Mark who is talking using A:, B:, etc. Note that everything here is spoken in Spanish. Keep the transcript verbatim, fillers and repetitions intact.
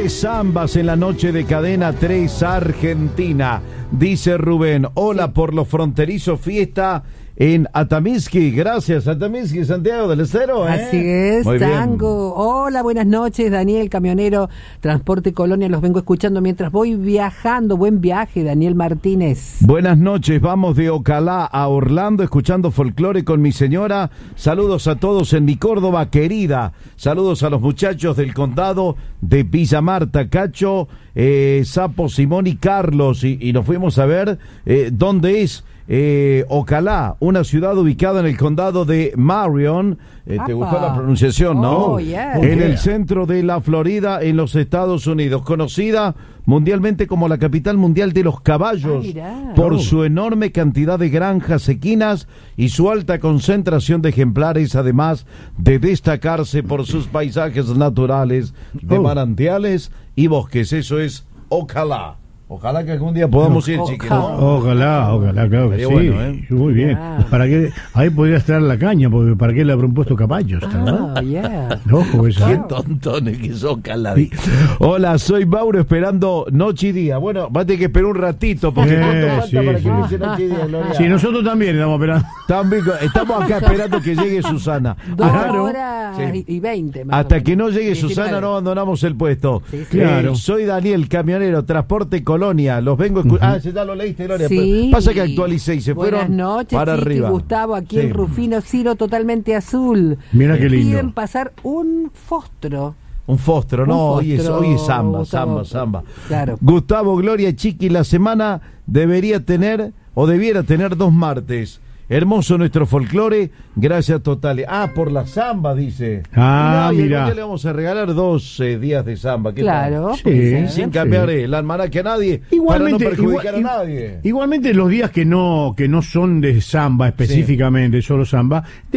A: Tres zambas en la noche de Cadena tres Argentina. Dice Rubén, hola sí. Por los fronterizos, fiesta en Atamisqui. Gracias, Atamisqui, Santiago del Estero. ¿eh?
B: Así es,
A: Muy
B: Tango. Bien. Hola, buenas noches, Daniel, camionero, Transporte Colonia. Los vengo escuchando mientras voy viajando. Buen viaje, Daniel Martínez.
A: Buenas noches, vamos de Ocalá a Orlando, escuchando folclore con mi señora. Saludos a todos en mi Córdoba querida. Saludos a los muchachos del condado de Villa Marta, Cacho, eh, Sapo, Simón y Carlos. Y, y nos fuimos a ver eh, dónde es. Eh, Ocalá, una ciudad ubicada en el condado de Marion. Eh, ¿Te gustó la pronunciación, no?
B: Oh, yeah.
A: En el centro de la Florida, en los Estados Unidos, conocida mundialmente como la capital mundial de los caballos,
B: ah,
A: por
B: oh.
A: su enorme cantidad de granjas equinas y su alta concentración de ejemplares, además de destacarse por sus paisajes naturales de
C: oh.
A: manantiales y bosques. Eso es Ocalá. Ojalá que algún día podamos ir, chiquito.
C: Ojalá, ojalá, claro que sí.
A: Bueno, ¿eh?
C: Muy bien.
B: Yeah.
C: ¿Para qué? Ahí podría estar la caña, porque ¿para qué le habrán puesto caballos? ¿No?
B: Oh, yeah.
C: Ojo, esa.
A: Qué tontones que son, Ocalá. Hola, soy Mauro esperando noche y día. Bueno, va a tener que esperar un ratito, porque
C: Eh,
A: ¿cuánto falta
C: sí,
A: para
C: sí.
A: que inicie noche y día, Gloria?
C: Sí, nosotros también estamos esperando.
A: También, estamos acá esperando que llegue Susana.
B: Dos
A: Claro.
B: horas
A: Sí.
B: y veinte. más
A: Hasta
B: o
A: que no
B: menos.
A: llegue
B: diecinueve.
A: Susana no abandonamos el puesto.
B: Sí, sí.
C: Claro.
A: Eh, soy Daniel, camionero, Transporte Colonia. Los vengo a escu- uh-huh. Ah, ese ya lo leíste, Gloria.
B: Sí.
A: Pasa que actualicé y se
B: Buenas
A: fueron
B: noches,
A: para
B: Chiqui,
A: arriba.
B: Gustavo, aquí
A: Sí.
B: en Rufino, Ciro totalmente azul.
C: Mira qué lindo.
B: Piden pasar un fostro.
A: Un fósforo, no,
B: Un
A: hoy es,
B: fósforo,
A: hoy es samba,
B: Gustavo.
A: samba, samba.
B: Claro.
A: Gustavo, Gloria, Chiqui, la semana debería tener, o debiera tener dos martes. Hermoso nuestro folclore, gracias totales. Ah, por la samba, dice.
C: Ah,
A: y algún
C: mira.
A: día le vamos a regalar dos eh, días de samba. ¿Qué
B: Claro.
A: tal?
C: Sí.
B: puede ser.
A: Sin
C: Sí.
A: cambiar el almanaque a nadie,
C: Igualmente,
A: para no perjudicar
C: igual-
A: a nadie.
C: Igualmente los días que no que no son de samba específicamente, solo samba,